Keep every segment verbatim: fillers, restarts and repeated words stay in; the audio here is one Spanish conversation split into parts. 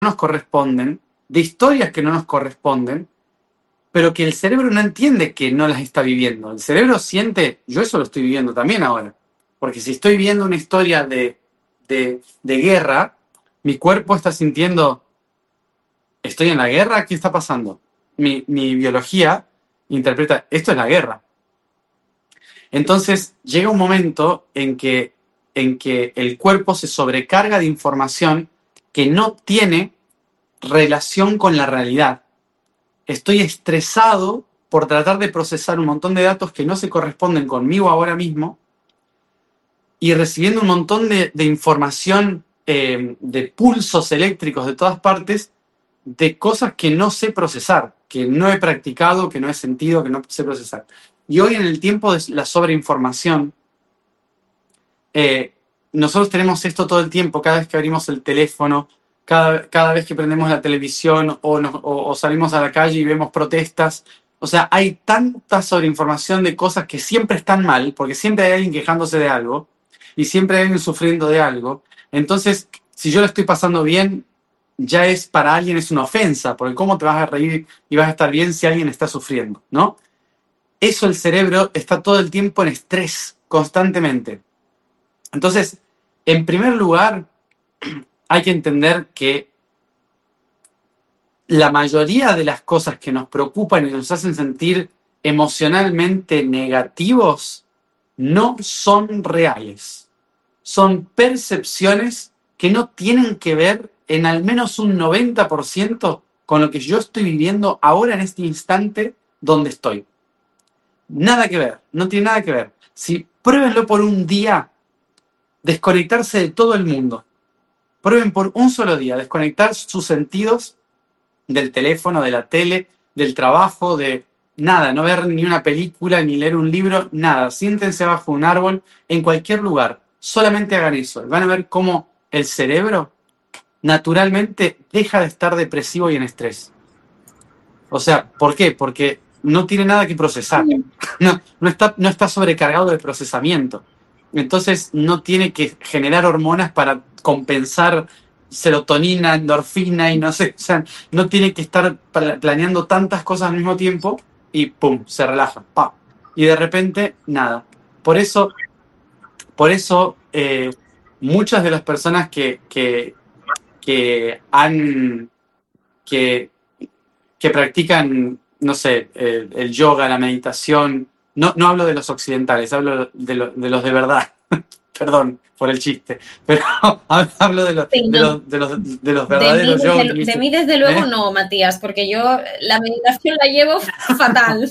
nos corresponden, de historias que no nos corresponden, pero que el cerebro no entiende que no las está viviendo. El cerebro siente, yo eso lo estoy viviendo también ahora, porque si estoy viendo una historia de, de, de guerra, mi cuerpo está sintiendo, ¿estoy en la guerra? ¿Qué está pasando? Mi, mi biología interpreta, esto es la guerra. Entonces llega un momento en que, en que el cuerpo se sobrecarga de información que no tiene relación con la realidad. Estoy estresado por tratar de procesar un montón de datos que no se corresponden conmigo ahora mismo y recibiendo un montón de, de información, eh, de pulsos eléctricos de todas partes, de cosas que no sé procesar, que no he practicado, que no he sentido, que no sé procesar. Y hoy, en el tiempo de la sobreinformación, eh, nosotros tenemos esto todo el tiempo, cada vez que abrimos el teléfono, cada, cada vez que prendemos la televisión o, nos, o, o salimos a la calle y vemos protestas. O sea, hay tanta sobreinformación de cosas que siempre están mal, porque siempre hay alguien quejándose de algo y siempre hay alguien sufriendo de algo. Entonces, si yo lo estoy pasando bien, ya es para alguien es una ofensa, porque ¿cómo te vas a reír y vas a estar bien si alguien está sufriendo, ¿no? Eso, el cerebro está todo el tiempo en estrés, constantemente. Entonces, en primer lugar, hay que entender que la mayoría de las cosas que nos preocupan y nos hacen sentir emocionalmente negativos no son reales. Son percepciones que no tienen que ver en al menos un noventa por ciento con lo que yo estoy viviendo ahora en este instante donde estoy. Nada que ver, no tiene nada que ver. Si pruébenlo por un día, desconectarse de todo el mundo. Prueben por un solo día, desconectar sus sentidos del teléfono, de la tele, del trabajo, de nada, no ver ni una película, ni leer un libro, nada. Siéntense bajo un árbol, en cualquier lugar. Solamente hagan eso. Van a ver cómo el cerebro naturalmente deja de estar depresivo y en estrés. O sea, ¿por qué? Porque no tiene nada que procesar. No, no está, no está sobrecargado de procesamiento. Entonces no tiene que generar hormonas para compensar serotonina, endorfina y no sé. O sea, no tiene que estar planeando tantas cosas al mismo tiempo y pum, se relaja. ¡Pam! Y de repente, nada. Por eso, por eso eh, muchas de las personas que, que, que han... que que practican, no sé, el, el yoga, la meditación. No, no hablo de los occidentales, hablo de, lo, de los de verdad. Perdón por el chiste, pero hablo de, lo, Sí, de, no. los, de, los, de los De mí, verdaderos desde, yogis. de mí, desde luego, ¿Eh? no, Matías, porque yo la meditación la llevo fatal.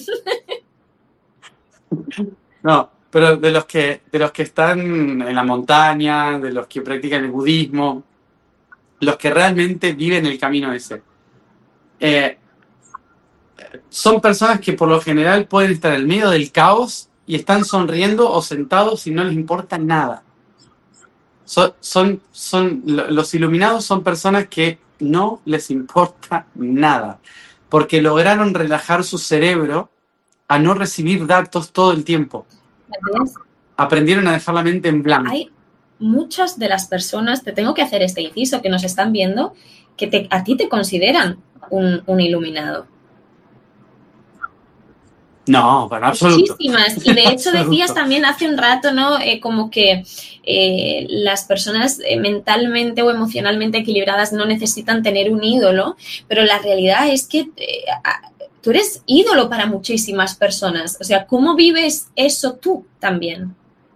No, pero de los que de los que están en la montaña, de los que practican el budismo, los que realmente viven el camino ese. Eh, son personas que por lo general pueden estar en el medio del caos y están sonriendo o sentados y no les importa nada. Son, son, son, los iluminados son personas que no les importa nada, porque lograron relajar su cerebro a no recibir datos todo el tiempo. Matías, Aprendieron a dejar la mente en blanco. hay muchas de las personas, te tengo que hacer este inciso, que nos están viendo, que te, a ti te consideran un, un iluminado. No, para absoluto. Muchísimas. Y de hecho absoluto. decías también hace un rato, ¿no? Eh, como que eh, las personas eh, mentalmente o emocionalmente equilibradas no necesitan tener un ídolo, pero la realidad es que eh, tú eres ídolo para muchísimas personas. O sea, ¿cómo vives eso tú también?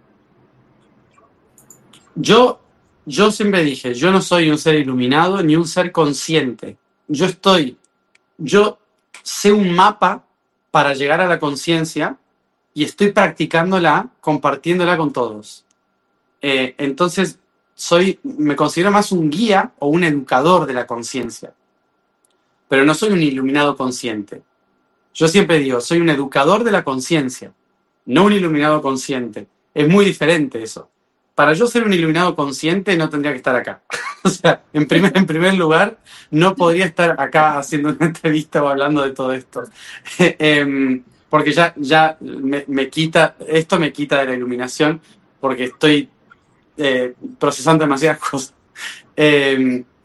Yo, yo siempre dije, yo no soy un ser iluminado ni un ser consciente. Yo estoy, yo sé un mapa para llegar a la conciencia y estoy practicándola, compartiéndola con todos. Eh, entonces, soy, me considero más un guía o un educador de la conciencia, pero no soy un iluminado consciente. Yo siempre digo, soy un educador de la conciencia, no un iluminado consciente. Es muy diferente eso. Para yo ser un iluminado consciente no tendría que estar acá. O sea, en primer, en primer lugar, no podría estar acá haciendo una entrevista o hablando de todo esto. eh, porque ya, ya me, me quita, esto me quita de la iluminación, porque estoy eh, procesando demasiadas cosas. Eh,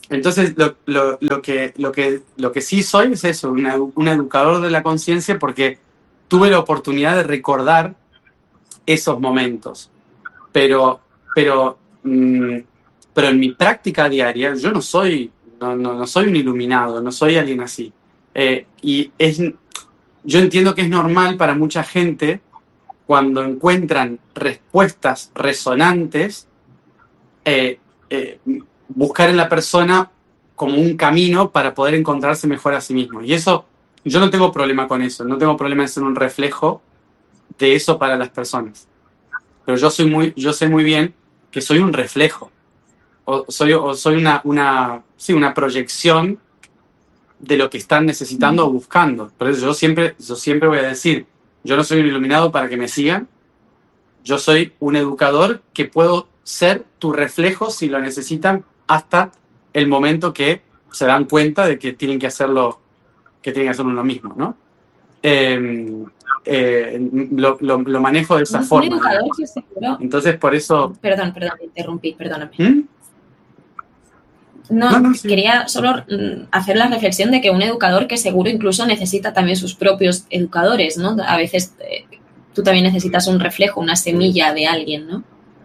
Entonces, lo, lo, lo, que, lo, que, lo que sí soy es eso, una, un educador de la conciencia, porque tuve la oportunidad de recordar esos momentos. Pero, pero, mmm, pero en mi práctica diaria, yo no soy, no, no, no soy un iluminado, no soy alguien así. Eh, y es, yo entiendo que es normal para mucha gente, cuando encuentran respuestas resonantes, eh, eh, buscar en la persona como un camino para poder encontrarse mejor a sí mismo. Y eso, yo no tengo problema con eso, no tengo problema en ser un reflejo de eso para las personas. Pero yo soy muy, yo sé muy bien que soy un reflejo, o soy, o soy una, una, sí, una proyección de lo que están necesitando o buscando. Por eso yo siempre, yo siempre voy a decir, yo no soy un iluminado para que me sigan, yo soy un educador que puedo ser tu reflejo si lo necesitan hasta el momento que se dan cuenta de que tienen que hacerlo, que tienen que hacerlo uno mismo, ¿no? Eh, eh, lo, lo, lo manejo de esa Un forma. educador que seguro... Entonces, por eso... Perdón, perdón, te interrumpí, perdóname. ¿Mm? No, No, no, sí. Quería solo mm, hacer la reflexión de que un educador que seguro incluso necesita también sus propios educadores, ¿no? A veces eh, tú también necesitas un reflejo, una semilla de alguien, ¿no?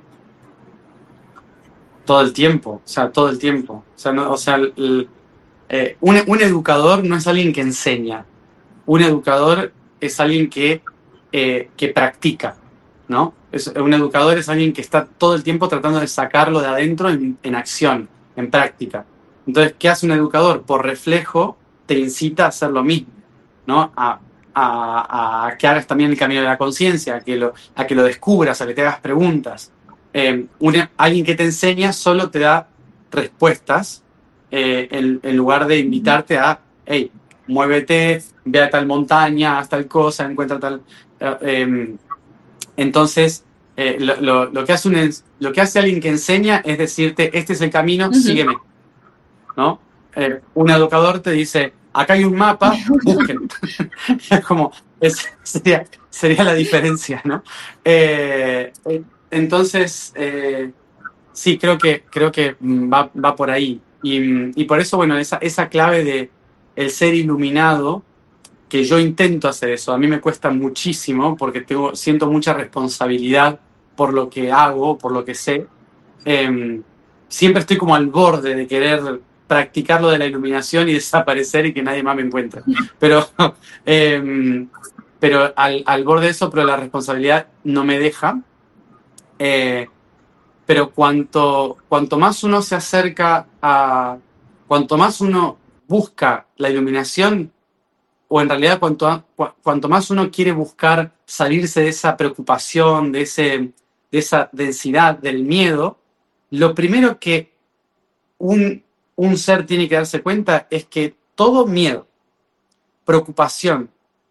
Todo el tiempo, o sea, todo el tiempo. O sea, no, o sea el, eh, un, un educador no es alguien que enseña. Un educador es alguien que, eh, que practica, ¿no? Es, un educador es alguien que está todo el tiempo tratando de sacarlo de adentro en, en acción, en práctica. Entonces, ¿qué hace un educador? Por reflejo te incita a hacer lo mismo, ¿no? A, a, a que hagas también el camino de la conciencia, a, que lo, a que lo descubras, a que te hagas preguntas. Eh, una, alguien que te enseña solo te da respuestas eh, en, en lugar de invitarte a, hey, muévete, ve a tal montaña, haz tal cosa, encuentra tal... Eh, eh, entonces, eh, lo, lo, lo, que hace un, lo que hace alguien que enseña es decirte, este es el camino, uh-huh. sígueme, ¿no? Eh, un educador te dice, acá hay un mapa, busquen. Es como, es, sería, sería la diferencia, ¿no? Eh, entonces, eh, sí, creo que, creo que va, va por ahí. Y, y por eso, bueno, esa, esa clave de el ser iluminado, que yo intento hacer eso, a mí me cuesta muchísimo porque tengo, siento mucha responsabilidad por lo que hago, por lo que sé. Eh, siempre estoy como al borde de querer practicar lo de la iluminación y desaparecer y que nadie más me encuentre. Pero, eh, pero al, al borde de eso, pero la responsabilidad no me deja. Eh, pero cuanto, cuanto más uno se acerca a... Cuanto más uno busca la iluminación, o en realidad cuanto, cuanto más uno quiere buscar salirse de esa preocupación, de, ese, de esa densidad, del miedo, lo primero que un, un ser tiene que darse cuenta es que todo miedo, preocupación,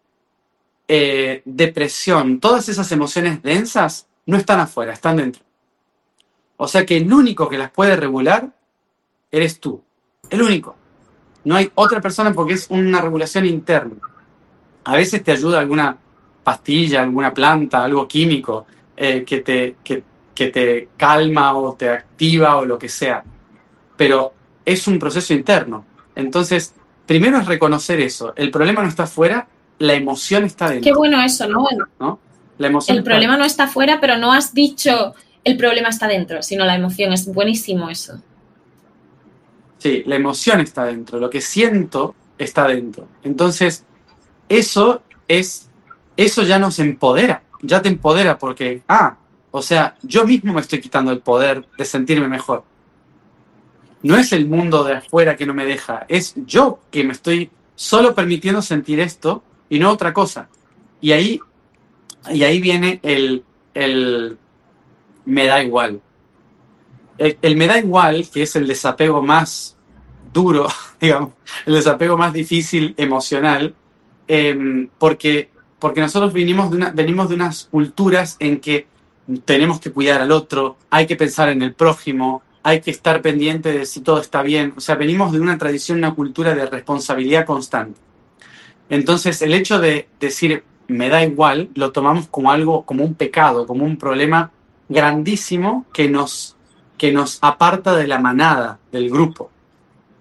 eh, depresión, todas esas emociones densas no están afuera, están dentro. O sea que el único que las puede regular eres tú, el único. No hay otra persona porque es una regulación interna. A veces te ayuda alguna pastilla, alguna planta, algo químico eh, que, te, que, que te calma o te activa o lo que sea. Pero es un proceso interno. Entonces, primero es reconocer eso. El problema no está afuera, la emoción está dentro. Qué bueno eso, ¿no? ¿No? La emoción el está problema dentro. no está afuera, pero no has dicho el problema está dentro, sino la emoción. Es buenísimo eso. Sí, la emoción está dentro, lo que siento está dentro. Entonces, eso es, eso ya nos empodera, ya te empodera porque, ah, o sea, yo mismo me estoy quitando el poder de sentirme mejor. No es el mundo de afuera que no me deja, es yo que me estoy solo permitiendo sentir esto y no otra cosa. Y ahí, y ahí viene el, el me da igual. El, el me da igual, que es el desapego más duro, digamos, el desapego más difícil emocional, eh, porque, porque nosotros venimos de, una, venimos de unas culturas en que tenemos que cuidar al otro, hay que pensar en el prójimo, hay que estar pendiente de si todo está bien. O sea, venimos de una tradición, una cultura de responsabilidad constante. Entonces, el hecho de decir me da igual, lo tomamos como algo, como un pecado, como un problema grandísimo que nos, que nos aparta de la manada, del grupo.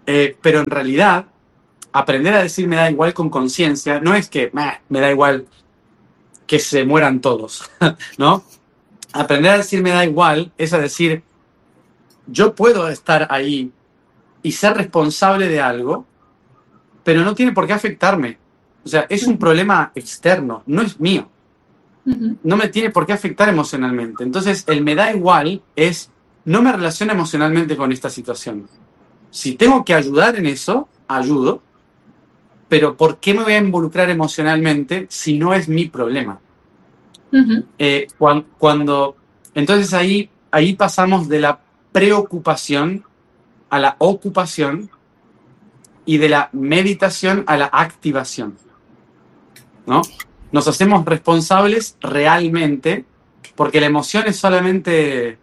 Eh, pero en realidad, aprender a decir me da igual con conciencia no es que meh, me da igual que se mueran todos, ¿no? Aprender a decir me da igual es a decir, yo puedo estar ahí y ser responsable de algo, pero no tiene por qué afectarme. O sea, es un problema externo, no es mío. No me tiene por qué afectar emocionalmente. Entonces, el me da igual es, no me relaciono emocionalmente con esta situación. Si tengo que ayudar en eso, ayudo, pero ¿por qué me voy a involucrar emocionalmente si no es mi problema? Uh-huh. Eh, cuando, cuando, entonces ahí, ahí pasamos de la preocupación a la ocupación y de la meditación a la activación, ¿no? Nos hacemos responsables realmente porque la emoción es solamente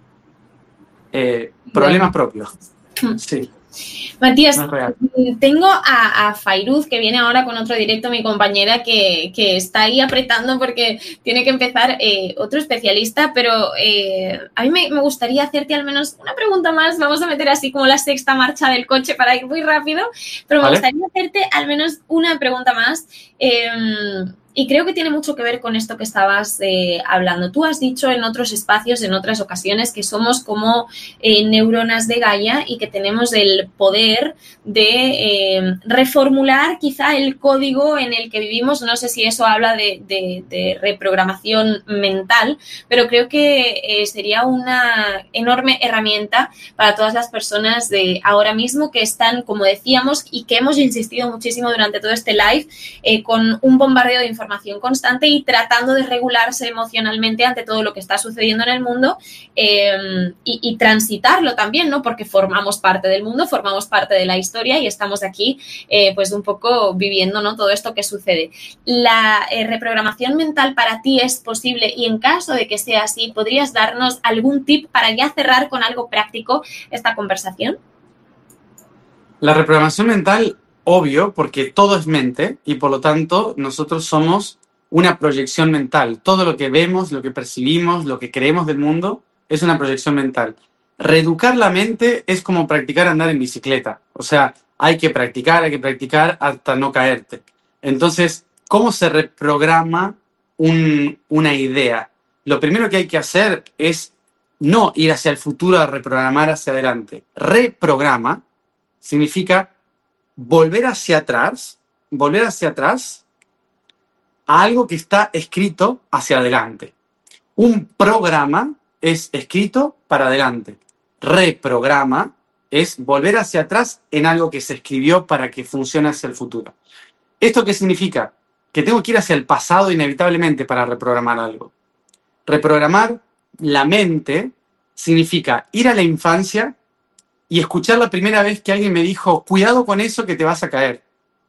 eh, problemas propios. Sí. Matías, no tengo a, a Fairuz, que viene ahora con otro directo, mi compañera, que, que está ahí apretando porque tiene que empezar eh, otro especialista, pero eh, a mí me, me gustaría hacerte al menos una pregunta más. Vamos a meter así como la sexta marcha del coche para ir muy rápido, pero me ¿Vale? gustaría hacerte al menos una pregunta más. Eh, Y creo que tiene mucho que ver con esto que estabas eh, hablando. Tú has dicho en otros espacios, en otras ocasiones, que somos como eh, neuronas de Gaia y que tenemos el poder de eh, reformular quizá el código en el que vivimos. No sé si eso habla de, de, de reprogramación mental, pero creo que eh, sería una enorme herramienta para todas las personas de ahora mismo que están, como decíamos, y que hemos insistido muchísimo durante todo este live, eh, con un bombardeo de información información constante y tratando de regularse emocionalmente ante todo lo que está sucediendo en el mundo eh, y, y transitarlo también, ¿no? Porque formamos parte del mundo, formamos parte de la historia y estamos aquí eh, pues un poco viviendo, ¿no? Todo esto que sucede. ¿La eh, reprogramación mental para ti es posible? Y en caso de que sea así, ¿podrías darnos algún tip para ya cerrar con algo práctico esta conversación? La reprogramación mental, obvio, porque todo es mente y por lo tanto nosotros somos una proyección mental. Todo lo que vemos, lo que percibimos, lo que creemos del mundo es una proyección mental. Reeducar la mente es como practicar andar en bicicleta. O sea, hay que practicar, hay que practicar hasta no caerte. Entonces, ¿cómo se reprograma un, una idea? Lo primero que hay que hacer es no ir hacia el futuro a reprogramar hacia adelante. Reprograma significa volver hacia atrás, volver hacia atrás a algo que está escrito hacia adelante. Un programa es escrito para adelante. Reprograma es volver hacia atrás en algo que se escribió para que funcione hacia el futuro. ¿Esto qué significa? Que tengo que ir hacia el pasado inevitablemente para reprogramar algo. Reprogramar la mente significa ir a la infancia y escuchar la primera vez que alguien me dijo, cuidado con eso que te vas a caer.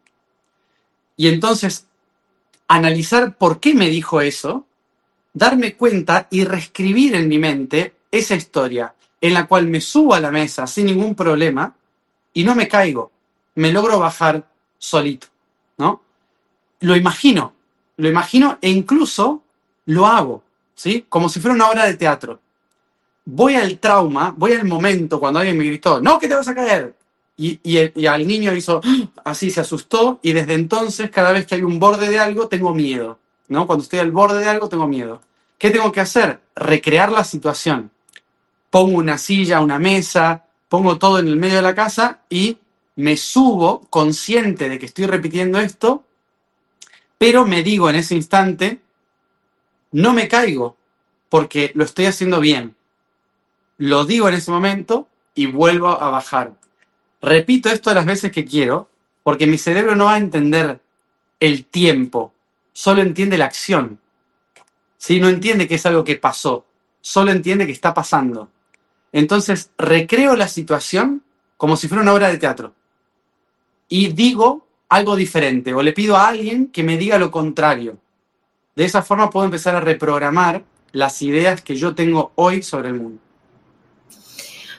Y entonces, analizar por qué me dijo eso, darme cuenta y reescribir en mi mente esa historia en la cual me subo a la mesa sin ningún problema y no me caigo. Me logro bajar solito, ¿no? Lo imagino, lo imagino e incluso lo hago, ¿sí? Como si fuera una obra de teatro. Voy al trauma, voy al momento cuando alguien me gritó, no, que te vas a caer. Y, y, y al niño hizo así, se asustó, y desde entonces, cada vez que hay un borde de algo, tengo miedo, ¿no? Cuando estoy al borde de algo, tengo miedo. ¿Qué tengo que hacer? Recrear la situación. Pongo una silla, una mesa, pongo todo en el medio de la casa y me subo consciente de que estoy repitiendo esto, pero me digo en ese instante, no me caigo, porque lo estoy haciendo bien. Lo digo en ese momento y vuelvo a bajar. Repito esto las veces que quiero, porque mi cerebro no va a entender el tiempo, solo entiende la acción. ¿Sí? No entiende que es algo que pasó, solo entiende que está pasando. Entonces, recreo la situación como si fuera una obra de teatro. Y digo algo diferente, o le pido a alguien que me diga lo contrario. De esa forma puedo empezar a reprogramar las ideas que yo tengo hoy sobre el mundo.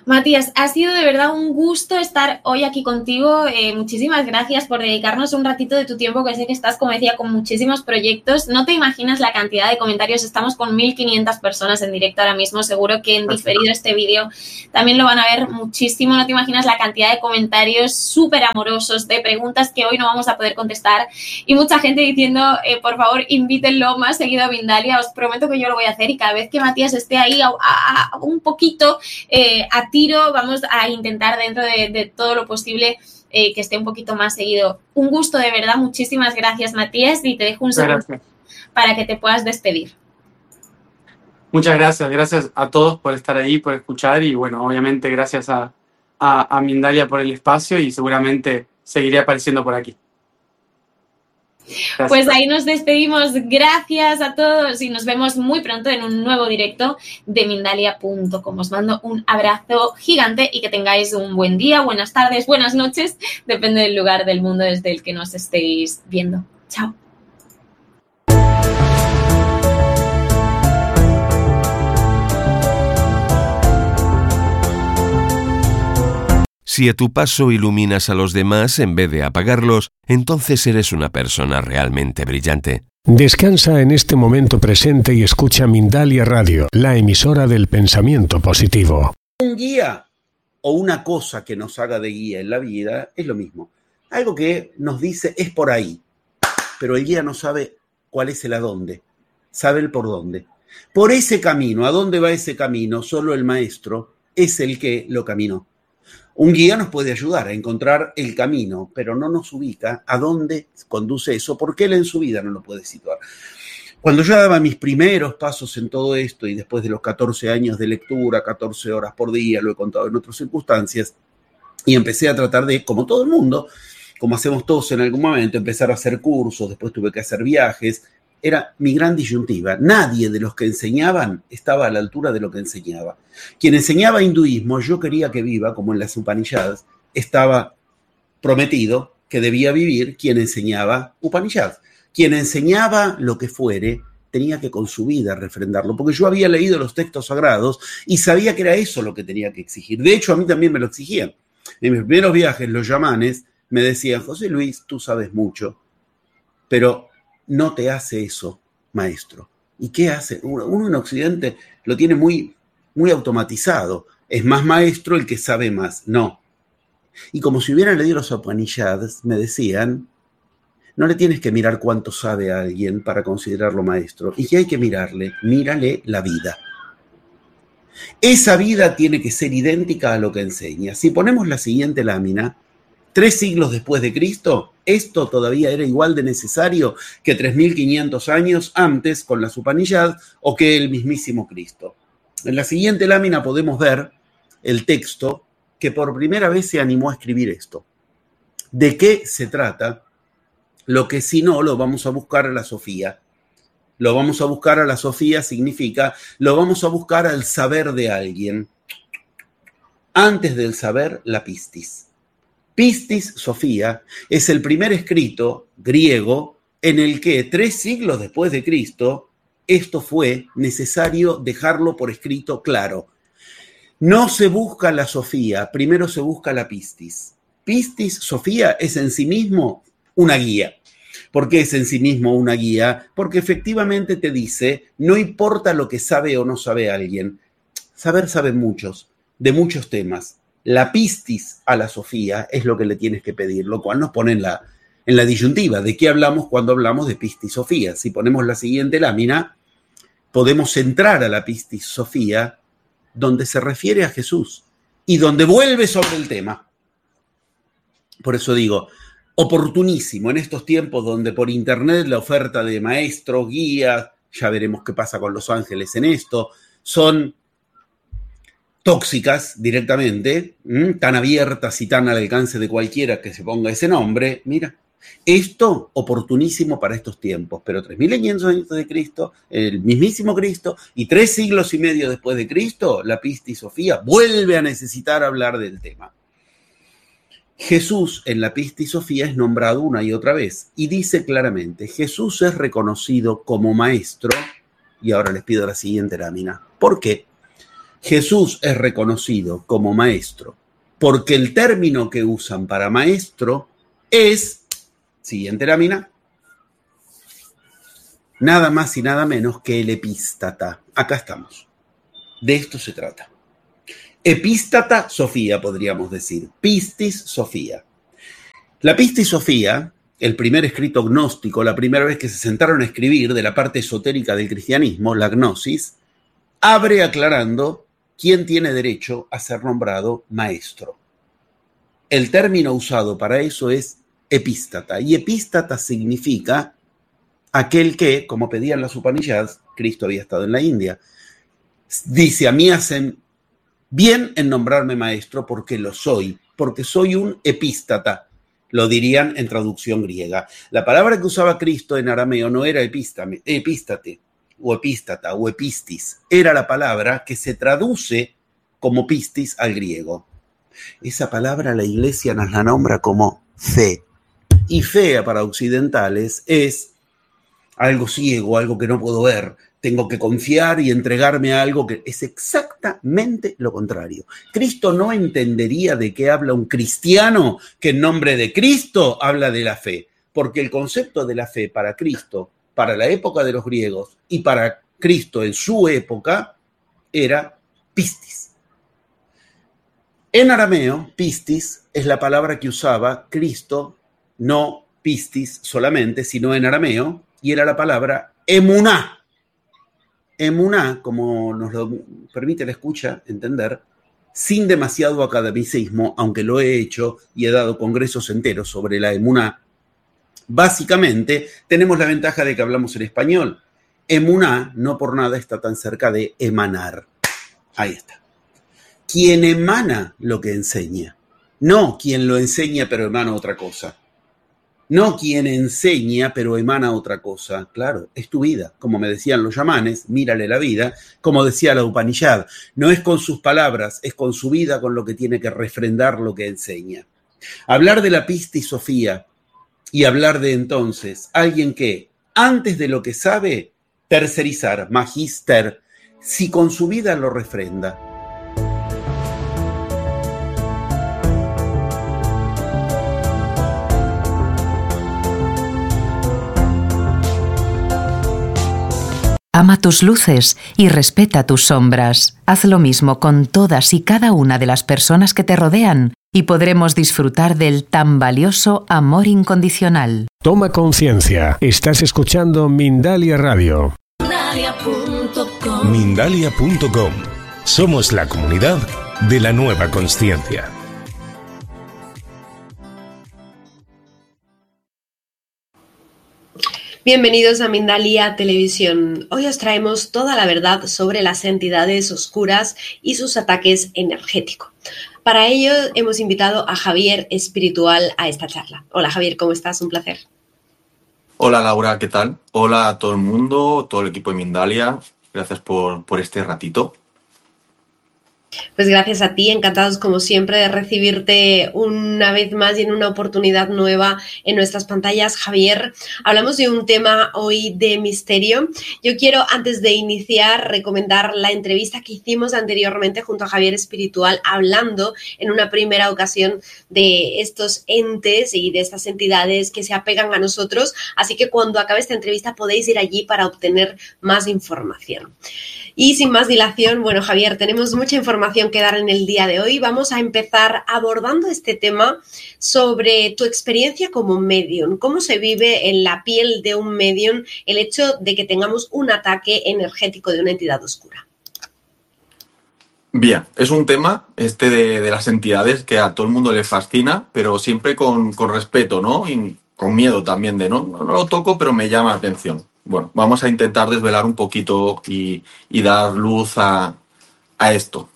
Matías, ha sido de verdad un gusto estar hoy aquí contigo. Eh, muchísimas gracias por dedicarnos un ratito de tu tiempo, que sé que estás, como decía, con muchísimos proyectos. No te imaginas la cantidad de comentarios. Estamos con mil quinientas personas en directo ahora mismo. Seguro que en diferido este vídeo también lo van a ver muchísimo. No te imaginas la cantidad de comentarios súper amorosos, de preguntas que hoy no vamos a poder contestar. Y mucha gente diciendo, eh, por favor, invítenlo más seguido a Mindalia. Os prometo que yo lo voy a hacer y cada vez que Matías esté ahí a, a, a un poquito eh, a tiro, vamos a intentar dentro de, de todo lo posible eh, que esté un poquito más seguido. Un gusto, de verdad. Muchísimas gracias, Matías, y te dejo un segundo para que te puedas despedir. Muchas gracias. Gracias a todos por estar ahí, por escuchar y, bueno, obviamente gracias a, a, a Mindalia por el espacio y seguramente seguiré apareciendo por aquí. Gracias. Pues ahí nos despedimos. Gracias a todos y nos vemos muy pronto en un nuevo directo de Mindalia punto com. Os mando un abrazo gigante y que tengáis un buen día, buenas tardes, buenas noches, depende del lugar del mundo desde el que nos estéis viendo. Chao. Si a tu paso iluminas a los demás en vez de apagarlos, entonces eres una persona realmente brillante. Descansa en este momento presente y escucha Mindalia Radio, la emisora del pensamiento positivo. Un guía o una cosa que nos haga de guía en la vida es lo mismo. Algo que nos dice es por ahí, pero el guía no sabe cuál es el adónde, sabe el por dónde. Por ese camino, ¿a dónde va ese camino? Solo el maestro es el que lo caminó. Un guía nos puede ayudar a encontrar el camino, pero no nos ubica a dónde conduce eso, porque él en su vida no lo puede situar. Cuando yo daba mis primeros pasos en todo esto, y después de los catorce años de lectura, catorce horas por día, lo he contado en otras circunstancias, y empecé a tratar de, como todo el mundo, como hacemos todos en algún momento, empezar a hacer cursos, después tuve que hacer viajes, era mi gran disyuntiva. Nadie de los que enseñaban estaba a la altura de lo que enseñaba. Quien enseñaba hinduismo, yo quería que viva, como en las Upanishads, estaba prometido que debía vivir quien enseñaba Upanishads. Quien enseñaba lo que fuere, tenía que con su vida refrendarlo, porque yo había leído los textos sagrados y sabía que era eso lo que tenía que exigir. De hecho, a mí también me lo exigían. En mis primeros viajes, los yamanes me decían, José Luis, tú sabes mucho, pero no te hace eso, maestro. ¿Y qué hace? Uno en Occidente lo tiene muy, muy automatizado. Es más maestro el que sabe más. No. Y como si hubieran leído los Upanishads, me decían, no le tienes que mirar cuánto sabe a alguien para considerarlo maestro. ¿Y qué hay que mirarle? Mírale la vida. Esa vida tiene que ser idéntica a lo que enseña. Si ponemos la siguiente lámina, tres siglos después de Cristo, esto todavía era igual de necesario que tres mil quinientos años antes con las Upanishads o que el mismísimo Cristo. En la siguiente lámina podemos ver el texto que por primera vez se animó a escribir esto. ¿De qué se trata? Lo que si no, lo vamos a buscar a la Sofía. Lo vamos a buscar a la Sofía significa, lo vamos a buscar al saber de alguien. Antes del saber, la pistis. Pistis Sofía es el primer escrito griego en el que tres siglos después de Cristo esto fue necesario dejarlo por escrito claro. No se busca la Sofía, primero se busca la pistis. Pistis Sofía es en sí mismo una guía. ¿Por qué es en sí mismo una guía? Porque efectivamente te dice, no importa lo que sabe o no sabe alguien. Saber saben muchos, de muchos temas. La pistis a la Sofía es lo que le tienes que pedir, lo cual nos pone en la, en la disyuntiva. ¿De qué hablamos cuando hablamos de pistis Sofía? Si ponemos la siguiente lámina, podemos entrar a la pistis Sofía donde se refiere a Jesús y donde vuelve sobre el tema. Por eso digo, oportunísimo en estos tiempos donde por internet la oferta de maestros, guías, ya veremos qué pasa con los ángeles en esto, son tóxicas directamente, ¿m? tan abiertas y tan al alcance de cualquiera que se ponga ese nombre. Mira, esto oportunísimo para estos tiempos, pero tres mil quinientos años de Cristo, el mismísimo Cristo, y tres siglos y medio después de Cristo, la pistis Sofía vuelve a necesitar hablar del tema. Jesús en la pistis Sofía es nombrado una y otra vez y dice claramente, Jesús es reconocido como maestro, y ahora les pido la siguiente lámina. ¿Por qué? Jesús es reconocido como maestro porque el término que usan para maestro es, siguiente lámina, nada más y nada menos que el epístata. Acá estamos. De esto se trata. Epístata Sofía, podríamos decir. Pistis Sofía. La Pistis Sofía, el primer escrito gnóstico, la primera vez que se sentaron a escribir de la parte esotérica del cristianismo, la gnosis, abre aclarando quién tiene derecho a ser nombrado maestro. El término usado para eso es epístata, y epístata significa aquel que, como pedían las Upanishads, Cristo había estado en la India, dice: a mí hacen bien en nombrarme maestro porque lo soy, porque soy un epístata. Lo dirían en traducción griega. La palabra que usaba Cristo en arameo no era epístame, epístate, o epístata, o epistis. Era la palabra que se traduce como pistis al griego. Esa palabra la Iglesia nos la nombra como fe. Y fe para occidentales es algo ciego, algo que no puedo ver. Tengo que confiar y entregarme a algo que es exactamente lo contrario. Cristo no entendería de qué habla un cristiano que en nombre de Cristo habla de la fe, porque el concepto de la fe para Cristo, para la época de los griegos y para Cristo en su época, era pistis. En arameo, pistis es la palabra que usaba Cristo, no pistis solamente, sino en arameo, y era la palabra emuná. Emuná, como nos lo permite la escucha entender, sin demasiado academicismo, aunque lo he hecho y he dado congresos enteros sobre la emuná, básicamente tenemos la ventaja de que hablamos en español. Emuná no por nada está tan cerca de emanar. Ahí está. Quien emana lo que enseña, no quien lo enseña pero emana otra cosa. No quien enseña, pero emana otra cosa. Claro, es tu vida. Como me decían los chamanes, mírale la vida. Como decía la Upanishad, no es con sus palabras, es con su vida con lo que tiene que refrendar lo que enseña. Hablar de la Pistis Sofía y hablar de entonces alguien que, antes de lo que sabe, tercerizar, magister, si con su vida lo refrenda. Ama tus luces y respeta tus sombras. Haz lo mismo con todas y cada una de las personas que te rodean y podremos disfrutar del tan valioso amor incondicional. Toma conciencia. Estás escuchando Mindalia Radio. Mindalia punto com. Mindalia punto com. Somos la comunidad de la nueva consciencia. Bienvenidos a Mindalia Televisión. Hoy os traemos toda la verdad sobre las entidades oscuras y sus ataques energéticos. Para ello hemos invitado a Javier Espiritual a esta charla. Hola Javier, ¿cómo estás? Un placer. Hola Laura, ¿qué tal? Hola a todo el mundo, todo el equipo de Mindalia. Gracias por, por este ratito. Pues gracias a ti, encantados como siempre de recibirte una vez más y en una oportunidad nueva en nuestras pantallas. Javier, hablamos de un tema hoy de misterio. Yo quiero, antes de iniciar, recomendar la entrevista que hicimos anteriormente junto a Javier Espiritual, hablando en una primera ocasión de estos entes y de estas entidades que se apegan a nosotros. Así que cuando acabe esta entrevista podéis ir allí para obtener más información. Y sin más dilación, bueno Javier, tenemos mucha información que dar en el día de hoy. Vamos a empezar abordando este tema sobre tu experiencia como medium. ¿Cómo se vive en la piel de un medium el hecho de que tengamos un ataque energético de una entidad oscura? Bien, es un tema este de, de las entidades que a todo el mundo le fascina, pero siempre con, con respeto, ¿no? Y con miedo también de, ¿no? No lo toco, pero me llama la atención. Bueno, vamos a intentar desvelar un poquito y, y dar luz a, a esto.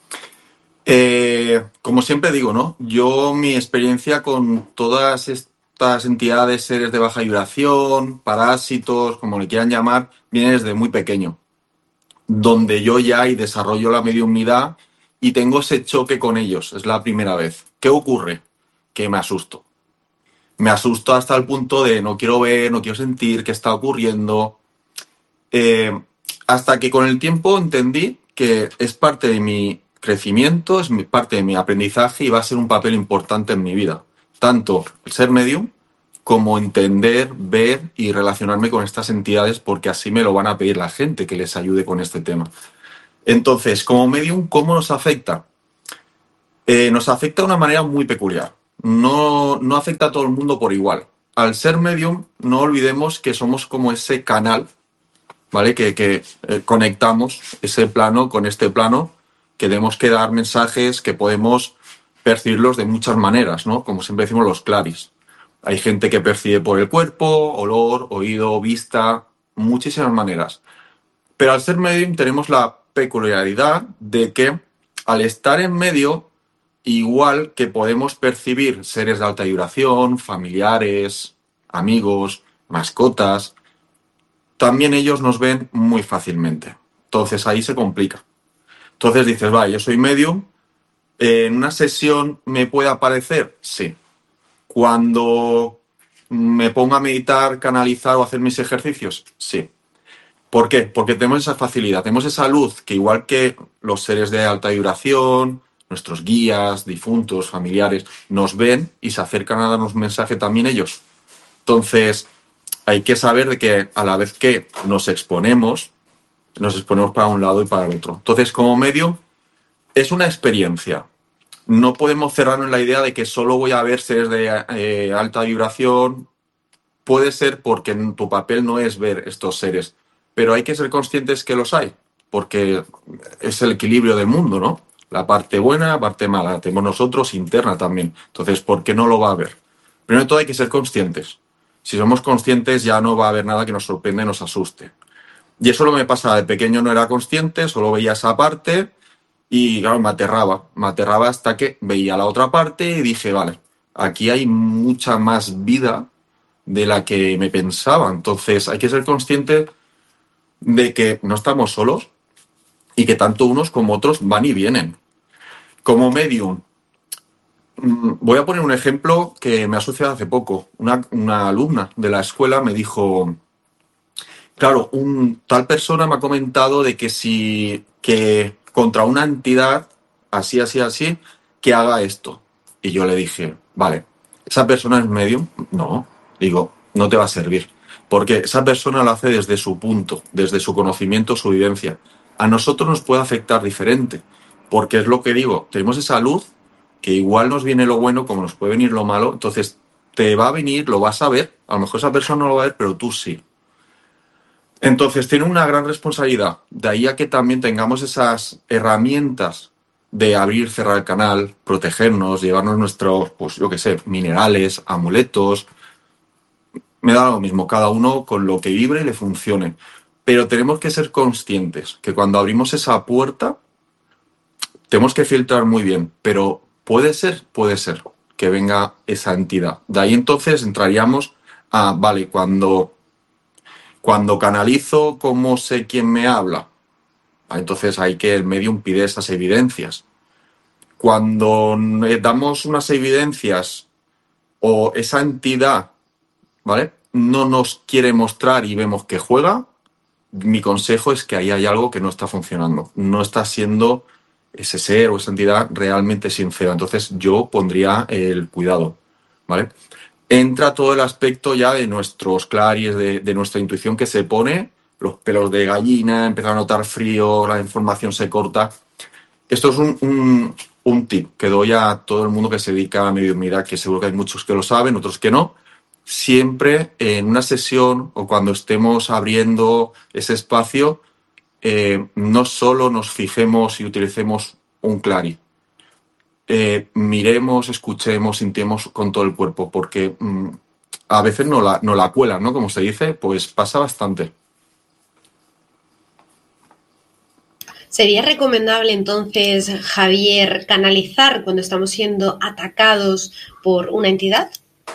Eh, como siempre digo, ¿no? Yo, mi experiencia con todas estas entidades, seres de baja vibración, parásitos, como le quieran llamar, viene desde muy pequeño, donde yo ya y desarrollo la mediumnidad y tengo ese choque con ellos. Es la primera vez. ¿Qué ocurre? Que me asusto. Me asusto hasta el punto de no quiero ver, no quiero sentir qué está ocurriendo. Eh, hasta que con el tiempo entendí que es parte de mi crecimiento, es mi, parte de mi aprendizaje y va a ser un papel importante en mi vida. Tanto el ser medium como entender, ver y relacionarme con estas entidades, porque así me lo van a pedir la gente que les ayude con este tema. Entonces, como medium, ¿cómo nos afecta? Eh, nos afecta de una manera muy peculiar. No, no afecta a todo el mundo por igual. Al ser medium, no olvidemos que somos como ese canal, ¿vale? Que, que eh, conectamos ese plano con este plano, que tenemos que dar mensajes que podemos percibirlos de muchas maneras, ¿no? Como siempre decimos los claris. Hay gente que percibe por el cuerpo, olor, oído, vista, muchísimas maneras. Pero al ser medium tenemos la peculiaridad de que al estar en medio, igual que podemos percibir seres de alta vibración, familiares, amigos, mascotas, también ellos nos ven muy fácilmente. Entonces ahí se complica. Entonces dices, vale, yo soy medium, ¿en una sesión me puede aparecer? Sí. Cuando me pongo a meditar, canalizar o hacer mis ejercicios, sí. ¿Por qué? Porque tenemos esa facilidad, tenemos esa luz que igual que los seres de alta vibración, nuestros guías, difuntos, familiares, nos ven y se acercan a darnos mensaje también ellos. Entonces, hay que saber de que a la vez que nos exponemos, nos exponemos para un lado y para el otro. Entonces, como medio, es una experiencia. No podemos cerrarnos en la idea de que solo voy a ver seres de eh, alta vibración. Puede ser porque tu papel no es ver estos seres, pero hay que ser conscientes que los hay, porque es el equilibrio del mundo, ¿no? La parte buena, la parte mala, la tenemos nosotros, interna también. Entonces, ¿por qué no lo va a ver? Primero de todo hay que ser conscientes. Si somos conscientes ya no va a haber nada que nos sorprenda y nos asuste. Y eso lo me pasaba de pequeño, no era consciente, solo veía esa parte y claro, me aterraba. Me aterraba hasta que veía la otra parte y dije, vale, aquí hay mucha más vida de la que me pensaba. Entonces hay que ser consciente de que no estamos solos y que tanto unos como otros van y vienen. Como medium, voy a poner un ejemplo que me ha sucedido hace poco. Una, una alumna de la escuela me dijo, claro, un tal persona me ha comentado de que si que contra una entidad así, así, así, que haga esto. Y yo le dije, vale, ¿esa persona es medium? No, digo, no te va a servir. Porque esa persona lo hace desde su punto, desde su conocimiento, su vivencia. A nosotros nos puede afectar diferente, porque es lo que digo, tenemos esa luz que igual nos viene lo bueno como nos puede venir lo malo, entonces te va a venir, lo vas a ver, a lo mejor esa persona no lo va a ver, pero tú sí. Entonces tiene una gran responsabilidad, de ahí a que también tengamos esas herramientas de abrir, cerrar el canal, protegernos, llevarnos nuestros, pues yo qué sé, minerales, amuletos. Me da lo mismo, cada uno con lo que vibre y le funcione. Pero tenemos que ser conscientes que cuando abrimos esa puerta, tenemos que filtrar muy bien. Pero puede ser, puede ser que venga esa entidad. De ahí entonces entraríamos a, vale, cuando, cuando canalizo, ¿cómo sé quién me habla? Entonces hay que el medium pide esas evidencias. Cuando damos unas evidencias o esa entidad, ¿vale?, no nos quiere mostrar y vemos que juega, mi consejo es que ahí hay algo que no está funcionando. No está siendo ese ser o esa entidad realmente sincera. Entonces yo pondría el cuidado, ¿vale? Entra todo el aspecto ya de nuestros claris, de, de nuestra intuición que se pone, los pelos de gallina, empezar a notar frío, la información se corta. Esto es un, un, un tip que doy a todo el mundo que se dedica a mediumnidad, que seguro que hay muchos que lo saben, otros que no. Siempre en una sesión o cuando estemos abriendo ese espacio, eh, no solo nos fijemos y utilicemos un clari. Eh, miremos, escuchemos, sintamos con todo el cuerpo, porque mmm, a veces no la, no la cuelan, ¿no? Como se dice, pues pasa bastante. ¿Sería recomendable entonces, Javier, canalizar cuando estamos siendo atacados por una entidad?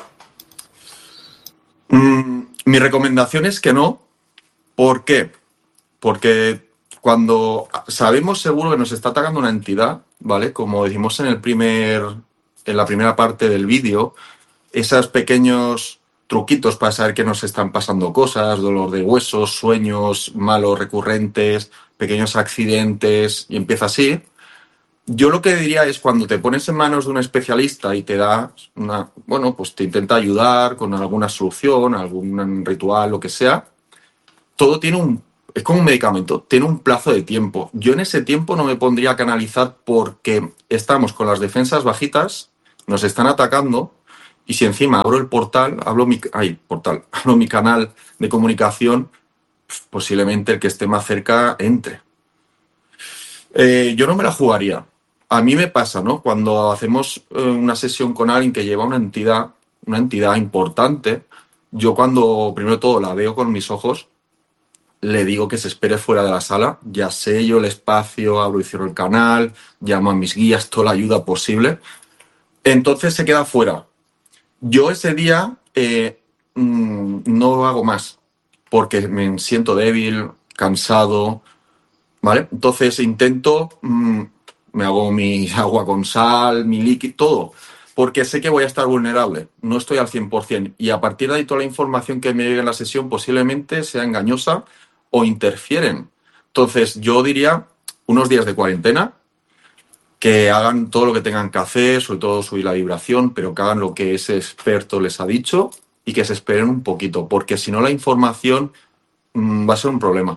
Mm, mi recomendación es que no. ¿Por qué? Porque cuando sabemos seguro que nos está atacando una entidad, ¿vale? Como decimos en el primer, en la primera parte del vídeo, esos pequeños truquitos para saber que nos están pasando cosas, dolor de huesos, sueños malos recurrentes, pequeños accidentes, y empieza así. Yo lo que diría es cuando te pones en manos de un especialista y te da una, bueno, pues te intenta ayudar con alguna solución, algún ritual, lo que sea, todo tiene un, es como un medicamento, tiene un plazo de tiempo. Yo en ese tiempo no me pondría a canalizar porque estamos con las defensas bajitas, nos están atacando, y si encima abro el portal, abro mi, ay, portal, abro mi canal de comunicación, posiblemente el que esté más cerca entre. Eh, yo no me la jugaría. A mí me pasa, ¿no? Cuando hacemos eh, una sesión con alguien que lleva una entidad, una entidad importante, yo cuando primero todo la veo con mis ojos, le digo que se espere fuera de la sala, ya sello el espacio, abro y cierro el canal, llamo a mis guías, toda la ayuda posible. Entonces se queda fuera. Yo ese día eh, mmm, no hago más, porque me siento débil, cansado, ¿vale? Entonces intento, mmm, me hago mi agua con sal, mi líquido, todo, porque sé que voy a estar vulnerable, no estoy al cien por ciento. Y a partir de ahí toda la información que me llegue en la sesión posiblemente sea engañosa o interfieren. Entonces yo diría unos días de cuarentena, que hagan todo lo que tengan que hacer, sobre todo subir la vibración, pero que hagan lo que ese experto les ha dicho y que se esperen un poquito, porque si no la información mmm, va a ser un problema.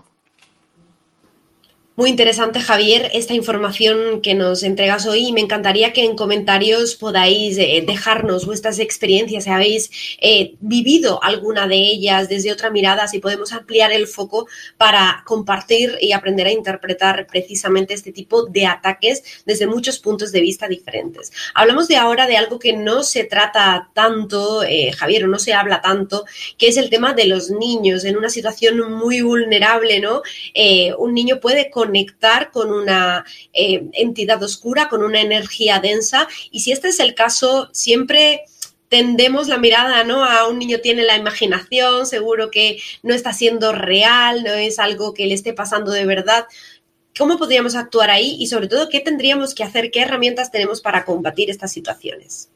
Muy interesante, Javier, esta información que nos entregas hoy. Me encantaría que en comentarios podáis eh, dejarnos vuestras experiencias, si habéis eh, vivido alguna de ellas desde otra mirada, si podemos ampliar el foco para compartir y aprender a interpretar precisamente este tipo de ataques desde muchos puntos de vista diferentes. Hablamos de ahora de algo que no se trata tanto, eh, Javier, o no se habla tanto, que es el tema de los niños en una situación muy vulnerable, ¿no? Eh, un niño puede con conectar con una eh, entidad oscura, con una energía densa, y si este es el caso, siempre tendemos la mirada, ¿no? A un niño tiene la imaginación, seguro que no está siendo real, no es algo que le esté pasando de verdad. ¿Cómo podríamos actuar ahí? Y sobre todo, ¿qué tendríamos que hacer? ¿Qué herramientas tenemos para combatir estas situaciones?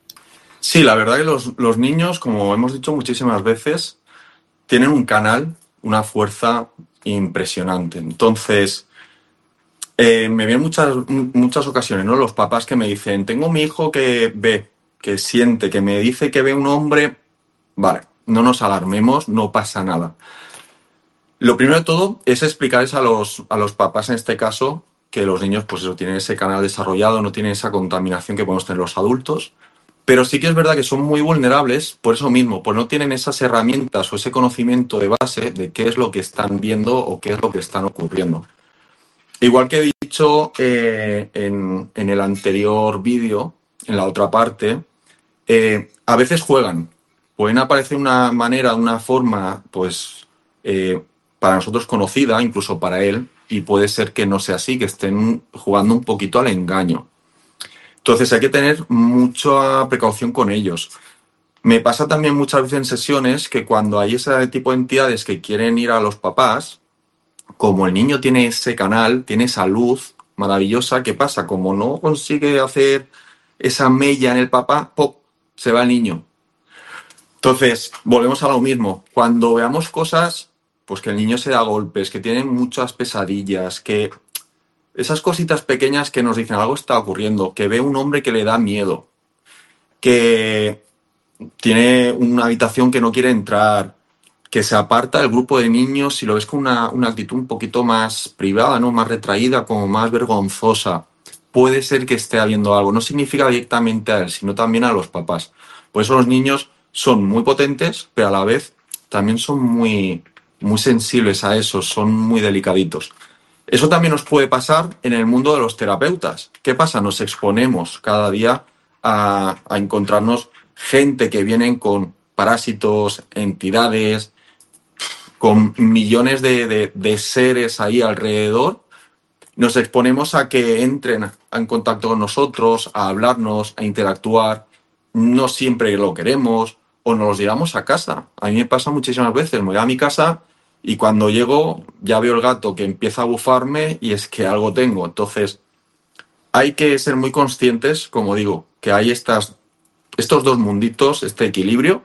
Sí, la verdad que los, los niños, como hemos dicho muchísimas veces, tienen un canal, una fuerza impresionante. Entonces, eh, me vienen muchas, muchas ocasiones, ¿no? Los papás que me dicen, tengo mi hijo que ve, que siente, que me dice que ve un hombre. Vale, no nos alarmemos, no pasa nada. Lo primero de todo es explicarles a los, a los papás, en este caso, que los niños, pues eso, tienen ese canal desarrollado, no tienen esa contaminación que podemos tener los adultos. Pero sí que es verdad que son muy vulnerables por eso mismo, pues no tienen esas herramientas o ese conocimiento de base de qué es lo que están viendo o qué es lo que están ocurriendo. Igual que he dicho eh, en, en el anterior vídeo, en la otra parte, eh, a veces juegan. Pueden aparecer una manera, una forma, pues, eh, para nosotros conocida, incluso para él, y puede ser que no sea así, que estén jugando un poquito al engaño. Entonces hay que tener mucha precaución con ellos. Me pasa también muchas veces en sesiones que cuando hay ese tipo de entidades que quieren ir a los papás, como el niño tiene ese canal, tiene esa luz maravillosa, ¿qué pasa? Como no consigue hacer esa mella en el papá, ¡pop!, se va el niño. Entonces, volvemos a lo mismo. Cuando veamos cosas, pues que el niño se da golpes, que tiene muchas pesadillas, que... esas cositas pequeñas que nos dicen algo está ocurriendo, que ve un hombre que le da miedo, que tiene una habitación que no quiere entrar, que se aparta del grupo de niños y lo ves con una, una actitud un poquito más privada, ¿no? Más retraída, como más vergonzosa. Puede ser que esté habiendo algo. No significa directamente a él, sino también a los papás. Por eso los niños son muy potentes, pero a la vez también son muy, muy sensibles a eso, son muy delicaditos. Eso también nos puede pasar en el mundo de los terapeutas. ¿Qué pasa? Nos exponemos cada día a, a encontrarnos gente que vienen con parásitos, entidades, con millones de, de, de seres ahí alrededor. Nos exponemos a que entren en contacto con nosotros, a hablarnos, a interactuar. No siempre lo queremos o nos los llevamos a casa. A mí me pasa muchísimas veces. Me voy a mi casa y cuando llego ya veo el gato que empieza a bufarme y es que algo tengo. Entonces hay que ser muy conscientes, como digo, que hay estas, estos dos munditos, este equilibrio,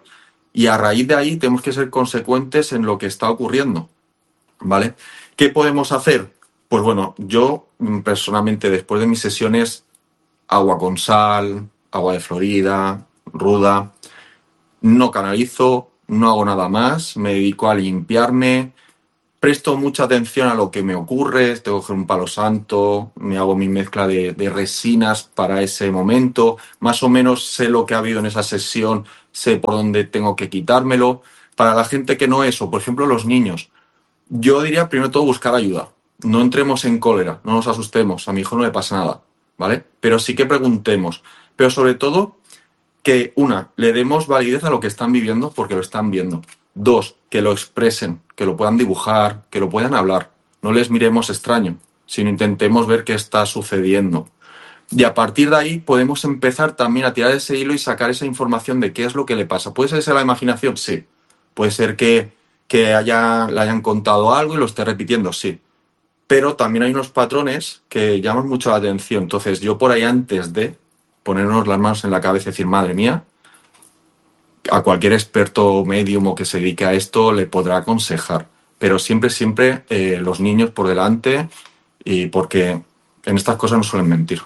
y a raíz de ahí tenemos que ser consecuentes en lo que está ocurriendo, ¿vale? ¿Qué podemos hacer? Pues bueno, yo personalmente después de mis sesiones, agua con sal, agua de Florida, ruda, no canalizo, no hago nada más, me dedico a limpiarme, presto mucha atención a lo que me ocurre, tengo que coger un palo santo, me hago mi mezcla de, de resinas para ese momento, más o menos sé lo que ha habido en esa sesión, sé por dónde tengo que quitármelo. Para la gente que no es, o por ejemplo los niños, yo diría primero todo buscar ayuda. No entremos en cólera, no nos asustemos, a mi hijo no le pasa nada, ¿vale? Pero sí que preguntemos, pero sobre todo que, una, le demos validez a lo que están viviendo porque lo están viendo. Dos, que lo expresen, que lo puedan dibujar, que lo puedan hablar. No les miremos extraño, sino intentemos ver qué está sucediendo. Y a partir de ahí podemos empezar también a tirar ese hilo y sacar esa información de qué es lo que le pasa. ¿Puede ser esa la imaginación? Sí. Puede ser que, que haya, le hayan contado algo y lo esté repitiendo, sí. Pero también hay unos patrones que llaman mucho la atención. Entonces yo por ahí, antes de ponernos las manos en la cabeza y decir, madre mía, a cualquier experto médium o que se dedique a esto le podrá aconsejar. Pero siempre, siempre eh, los niños por delante, y porque en estas cosas no suelen mentir.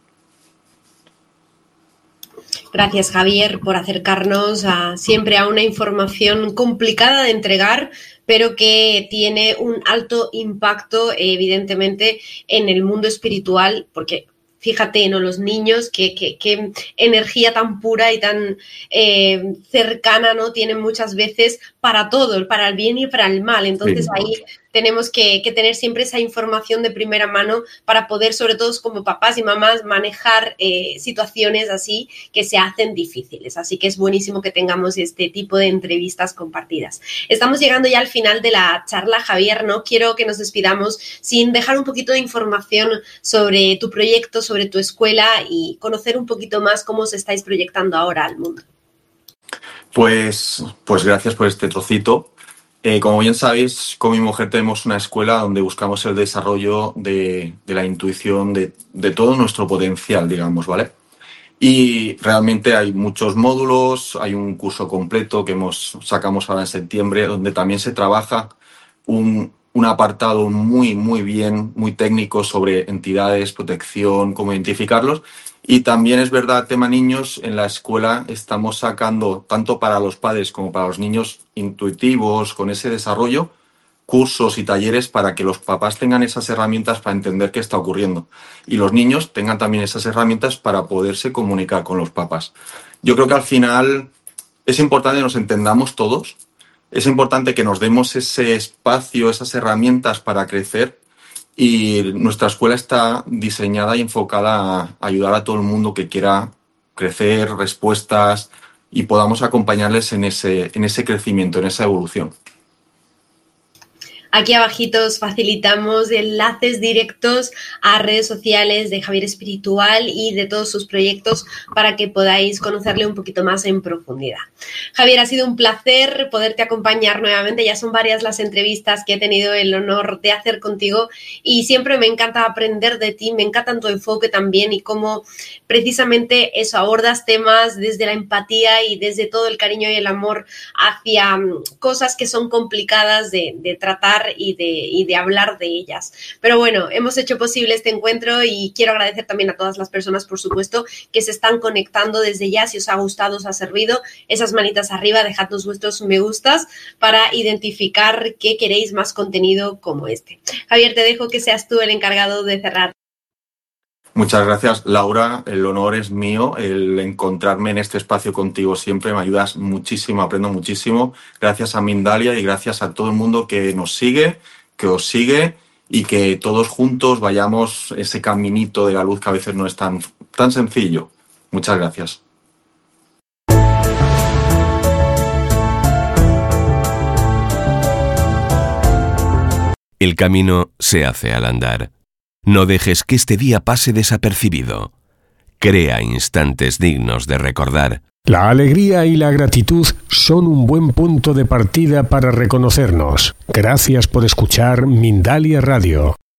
Gracias, Javier, por acercarnos a, siempre a una información complicada de entregar, pero que tiene un alto impacto, evidentemente, en el mundo espiritual, porque fíjate, ¿no? Los niños, qué, qué, qué energía tan pura y tan eh, cercana, ¿no? Tienen muchas veces para todo, para el bien y para el mal. Entonces sí, ahí tenemos que, que tener siempre esa información de primera mano para poder, sobre todo como papás y mamás, manejar eh, situaciones así que se hacen difíciles. Así que es buenísimo que tengamos este tipo de entrevistas compartidas. Estamos llegando ya al final de la charla, Javier, ¿no? Quiero que nos despidamos sin dejar un poquito de información sobre tu proyecto, sobre tu escuela y conocer un poquito más cómo os estáis proyectando ahora al mundo. Pues, pues gracias por este trocito. Eh, como bien sabéis, con mi mujer tenemos una escuela donde buscamos el desarrollo de, de la intuición, de, de todo nuestro potencial, digamos, ¿vale? Y realmente hay muchos módulos, hay un curso completo que hemos, sacamos ahora en septiembre, donde también se trabaja un, un apartado muy, muy bien, muy técnico sobre entidades, protección, cómo identificarlos. Y también es verdad, tema niños, en la escuela estamos sacando, tanto para los padres como para los niños intuitivos, con ese desarrollo, cursos y talleres para que los papás tengan esas herramientas para entender qué está ocurriendo. Y los niños tengan también esas herramientas para poderse comunicar con los papás. Yo creo que al final es importante que nos entendamos todos, es importante que nos demos ese espacio, esas herramientas para crecer. Y nuestra escuela está diseñada y enfocada a ayudar a todo el mundo que quiera crecer, respuestas, y podamos acompañarles en ese, en ese crecimiento, en esa evolución. Aquí abajito os facilitamos enlaces directos a redes sociales de Javier Espiritual y de todos sus proyectos para que podáis conocerle un poquito más en profundidad. Javier, ha sido un placer poderte acompañar nuevamente. Ya son varias las entrevistas que he tenido el honor de hacer contigo y siempre me encanta aprender de ti, me encanta tu enfoque también y cómo precisamente eso, abordas temas desde la empatía y desde todo el cariño y el amor hacia cosas que son complicadas de, de tratar y de, y de hablar de ellas. Pero bueno, hemos hecho posible este encuentro y quiero agradecer también a todas las personas, por supuesto, que se están conectando desde ya. Si os ha gustado, os ha servido, esas manitas arriba, dejadnos vuestros me gustas para identificar que queréis más contenido como este. Javier, te dejo que seas tú el encargado de cerrar. Muchas gracias, Laura. El honor es mío, el encontrarme en este espacio contigo siempre. Me ayudas muchísimo, aprendo muchísimo. Gracias a Mindalia y gracias a todo el mundo que nos sigue, que os sigue y que todos juntos vayamos ese caminito de la luz que a veces no es tan, tan sencillo. Muchas gracias. El camino se hace al andar. No dejes que este día pase desapercibido. Crea instantes dignos de recordar. La alegría y la gratitud son un buen punto de partida para reconocernos. Gracias por escuchar Mindalia Radio.